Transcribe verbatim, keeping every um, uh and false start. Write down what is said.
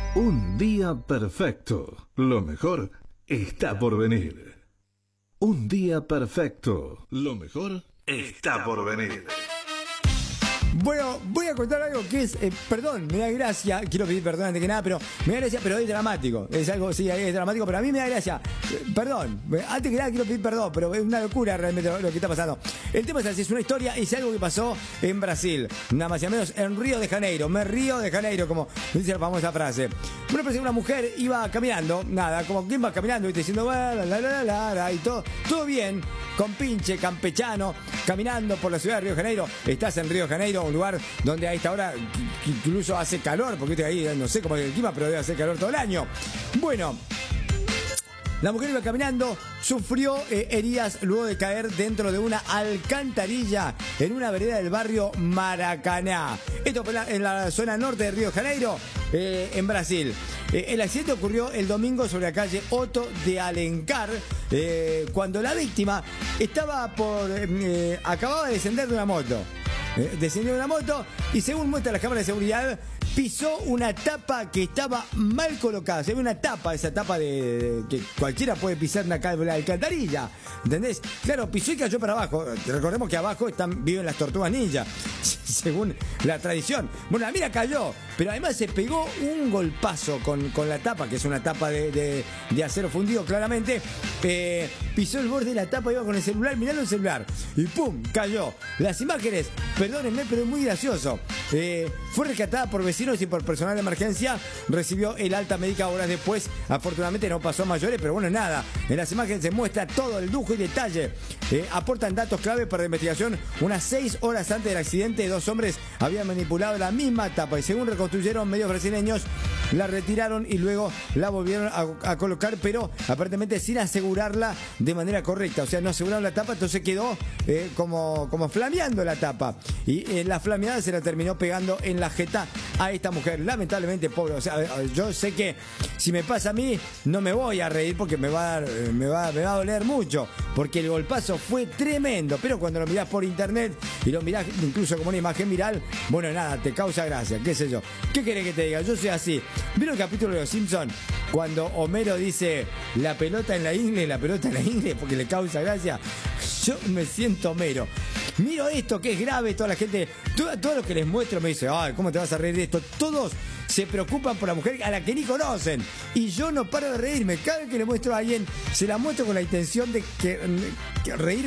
Un día perfecto. Lo mejor está por venir. Un día perfecto. Lo mejor está por venir. Bueno, voy a contar algo que es, eh, perdón, me da gracia, quiero pedir perdón antes que nada, pero me da gracia, pero es dramático, es algo, sí, es dramático, pero a mí me da gracia, eh, perdón, antes que nada quiero pedir perdón, pero es una locura realmente lo, lo que está pasando. El tema es así, es una historia, es algo que pasó en Brasil, nada más y menos en Río de Janeiro, me río de Janeiro, como dice la famosa frase. Una persona, una mujer iba caminando, nada, como quien va caminando, y diciendo, la, la, la, la, la, la, y todo, todo bien, con pinche campechano, caminando por la ciudad de Río de Janeiro. Estás en Río de Janeiro, un lugar donde a esta hora incluso hace calor, porque ahí no sé cómo es el clima, pero debe hacer calor todo el año. Bueno, la mujer iba caminando, sufrió eh, heridas luego de caer dentro de una alcantarilla en una vereda del barrio Maracaná. Esto fue en la zona norte de Río de Janeiro, eh, en Brasil. Eh, el accidente ocurrió el domingo sobre la calle Otto de Alencar, eh, cuando la víctima estaba por eh, acababa de descender de una moto. Eh, descendió de una moto y, según muestran las cámaras de seguridad, pisó una tapa que estaba mal colocada. Se ve una tapa, esa tapa de, de que cualquiera puede pisar una alcantarilla, ¿entendés? Claro, pisó y cayó para abajo. Recordemos que abajo están, viven las tortugas ninja, según la tradición. Bueno, la mira cayó, pero además se pegó un golpazo con, con la tapa, que es una tapa de, de, de acero fundido claramente. Eh, pisó el borde de la tapa, iba con el celular, mirando el celular, y ¡pum! Cayó. Las imágenes, perdónenme, pero es muy gracioso. Eh, fue rescatada por vecinos y por personal de emergencia. Recibió el alta médica horas después. Afortunadamente no pasó a mayores, pero bueno, nada. En las imágenes se muestra todo el lujo y detalle. Eh, aportan datos clave para la investigación. Unas seis horas antes del accidente, dos hombres habían manipulado la misma tapa y, según reconstruyeron medios brasileños, la retiraron y luego la volvieron a, a colocar, pero aparentemente sin asegurarla de manera correcta. O sea, no aseguraron la tapa, entonces quedó eh, como, como flameando la tapa. Y eh, la flameada se la terminó pegando en la jeta a esta mujer. Lamentablemente, pobre. O sea, yo sé que si me pasa a mí, no me voy a reír porque me va a, me va, me va a doler mucho, porque el golpazo fue tremendo. Pero cuando lo mirás por internet y lo mirás incluso como una imagen viral, bueno, nada, te causa gracia, qué sé yo. ¿Qué querés que te diga? Yo soy así. ¿Vieron el capítulo de Los Simpsons? Cuando Homero dice la pelota en la ingle, la pelota en la ingle, porque le causa gracia. Yo me siento Homero. Miro esto que es grave, toda la gente, todo, todo lo que les muestro me dice, ay, ¿cómo te vas a reír de esto? Todos se preocupan por la mujer a la que ni conocen. Y yo no paro de reírme. Cada vez que le muestro a alguien, se la muestro con la intención de que, que reírme.